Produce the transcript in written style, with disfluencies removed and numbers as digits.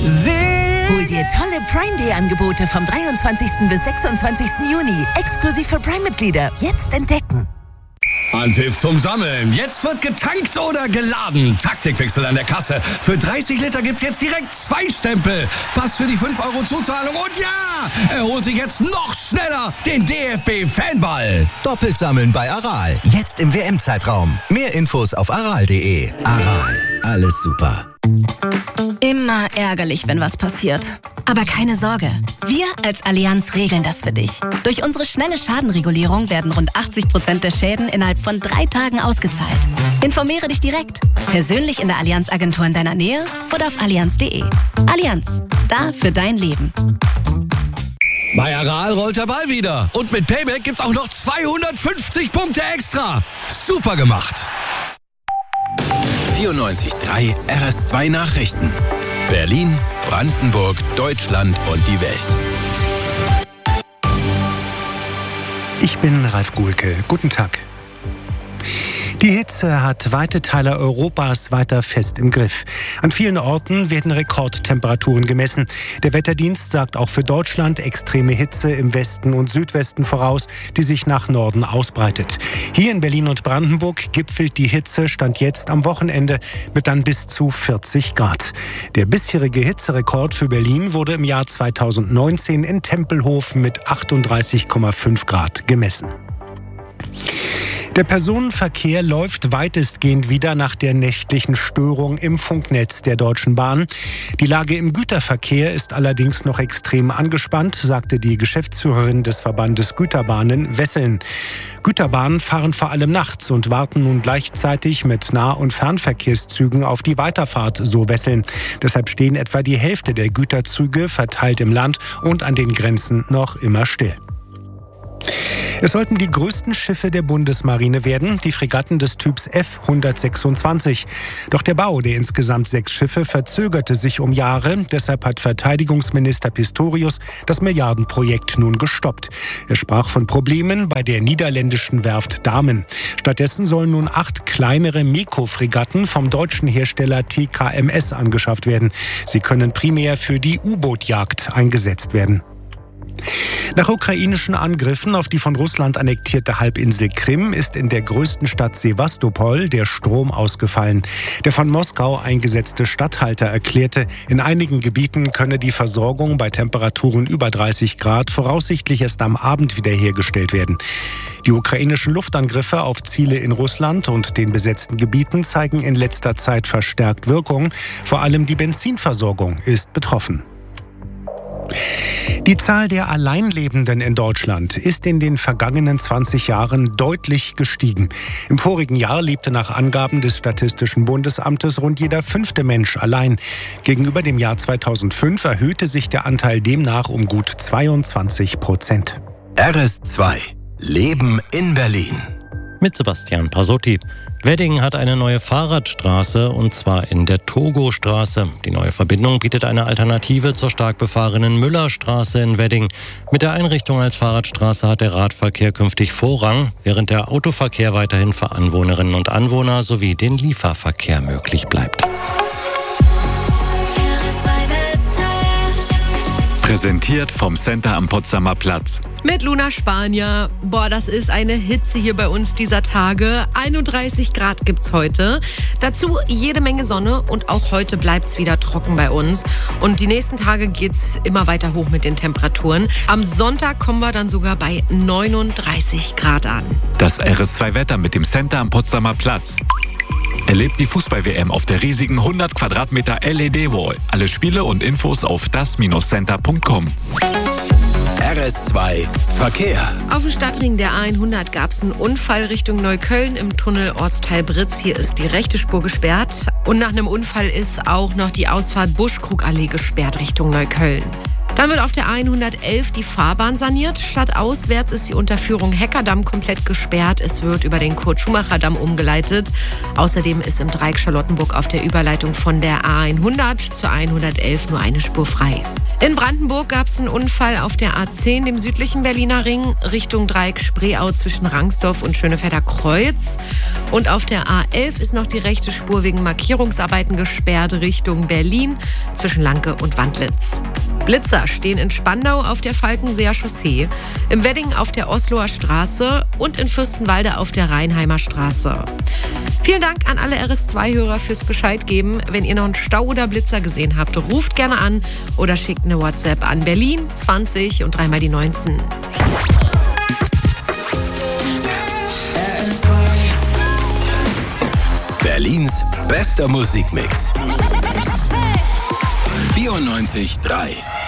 Hol dir tolle Prime Day Angebote vom 23. bis 26. Juni. Exklusiv für Prime-Mitglieder. Jetzt entdecken. Anpfiff zum Sammeln. Jetzt wird getankt oder geladen. Taktikwechsel an der Kasse. Für 30 Liter gibt's jetzt direkt 2 Stempel. Pass für die 5 € Zuzahlung. Und ja, er holt sich jetzt noch schneller den DFB-Fanball. Doppelt sammeln bei Aral. Jetzt im WM-Zeitraum. Mehr Infos auf aral.de. Aral. Alles super. Immer ärgerlich, wenn was passiert. Aber keine Sorge, wir als Allianz regeln das für dich. Durch unsere schnelle Schadenregulierung werden rund 80% der Schäden innerhalb von 3 Tagen ausgezahlt. Informiere dich direkt, persönlich in der Allianz-Agentur in deiner Nähe oder auf allianz.de. Allianz, da für dein Leben. Bei Aral rollt der Ball wieder. Und mit Payback gibt's auch noch 250 Punkte extra. Super gemacht. 94.3 RS2 Nachrichten. Berlin, Brandenburg, Deutschland und die Welt. Ich bin Ralf Guhlke. Guten Tag. Die Hitze hat weite Teile Europas weiter fest im Griff. An vielen Orten werden Rekordtemperaturen gemessen. Der Wetterdienst sagt auch für Deutschland extreme Hitze im Westen und Südwesten voraus, die sich nach Norden ausbreitet. Hier in Berlin und Brandenburg gipfelt die Hitze Stand jetzt am Wochenende mit dann bis zu 40 Grad. Der bisherige Hitzerekord für Berlin wurde im Jahr 2019 in Tempelhof mit 38,5 Grad gemessen. Der Personenverkehr läuft weitestgehend wieder nach der nächtlichen Störung im Funknetz der Deutschen Bahn. Die Lage im Güterverkehr ist allerdings noch extrem angespannt, sagte die Geschäftsführerin des Verbandes Güterbahnen, Wesseln. Güterbahnen fahren vor allem nachts und warten nun gleichzeitig mit Nah- und Fernverkehrszügen auf die Weiterfahrt, so Wesseln. Deshalb stehen etwa die Hälfte der Güterzüge verteilt im Land und an den Grenzen noch immer still. Es sollten die größten Schiffe der Bundesmarine werden, die Fregatten des Typs F-126. Doch der Bau der insgesamt 6 Schiffe verzögerte sich um Jahre. Deshalb hat Verteidigungsminister Pistorius das Milliardenprojekt nun gestoppt. Er sprach von Problemen bei der niederländischen Werft Damen. Stattdessen sollen nun 8 kleinere Meko-Fregatten vom deutschen Hersteller TKMS angeschafft werden. Sie können primär für die U-Boot-Jagd eingesetzt werden. Nach ukrainischen Angriffen auf die von Russland annektierte Halbinsel Krim ist in der größten Stadt Sewastopol der Strom ausgefallen. Der von Moskau eingesetzte Statthalter erklärte, in einigen Gebieten könne die Versorgung bei Temperaturen über 30 Grad voraussichtlich erst am Abend wiederhergestellt werden. Die ukrainischen Luftangriffe auf Ziele in Russland und den besetzten Gebieten zeigen in letzter Zeit verstärkt Wirkung. Vor allem die Benzinversorgung ist betroffen. Die Zahl der Alleinlebenden in Deutschland ist in den vergangenen 20 Jahren deutlich gestiegen. Im vorigen Jahr lebte nach Angaben des Statistischen Bundesamtes rund jeder 5. Mensch allein. Gegenüber dem Jahr 2005 erhöhte sich der Anteil demnach um gut 22%. RS2 Leben in Berlin. Mit Sebastian Pasotti. Wedding hat eine neue Fahrradstraße, und zwar in der Togo-Straße. Die neue Verbindung bietet eine Alternative zur stark befahrenen Müllerstraße in Wedding. Mit der Einrichtung als Fahrradstraße hat der Radverkehr künftig Vorrang, während der Autoverkehr weiterhin für Anwohnerinnen und Anwohner sowie den Lieferverkehr möglich bleibt. Präsentiert vom Center am Potsdamer Platz. Mit Luna Spanier. Boah, das ist eine Hitze hier bei uns dieser Tage. 31 Grad gibt's heute. Dazu jede Menge Sonne und auch heute bleibt's wieder trocken bei uns. Und die nächsten Tage geht's immer weiter hoch mit den Temperaturen. Am Sonntag kommen wir dann sogar bei 39 Grad an. Das RS2-Wetter mit dem Center am Potsdamer Platz. Erlebt die Fußball-WM auf der riesigen 100 Quadratmeter LED-Wall. Alle Spiele und Infos auf das-center.com. RS2 Verkehr. Auf dem Stadtring der A100 gab es einen Unfall Richtung Neukölln im Tunnel Ortsteil Britz. Hier ist die rechte Spur gesperrt. Und nach einem Unfall ist auch noch die Ausfahrt Buschkrugallee gesperrt Richtung Neukölln. Dann wird auf der A111 die Fahrbahn saniert. Stadtauswärts ist die Unterführung Heckerdamm komplett gesperrt. Es wird über den Kurt-Schumacher-Damm umgeleitet. Außerdem ist im Dreieck Charlottenburg auf der Überleitung von der A100 zur A111 nur eine Spur frei. In Brandenburg gab es einen Unfall auf der A10, dem südlichen Berliner Ring, Richtung Dreieck Spreeau zwischen Rangsdorf und Schönefelder Kreuz. Und auf der A11 ist noch die rechte Spur wegen Markierungsarbeiten gesperrt, Richtung Berlin zwischen Lanke und Wandlitz. Blitzer stehen in Spandau auf der Falkenseer Chaussee, im Wedding auf der Osloer Straße und in Fürstenwalde auf der Rheinheimer Straße. Vielen Dank an alle RS2-Hörer fürs Bescheid geben. Wenn ihr noch einen Stau oder Blitzer gesehen habt, ruft gerne an oder schickt eine WhatsApp an Berlin 20 und 3 mal die 19. Berlins bester Musikmix. 94.3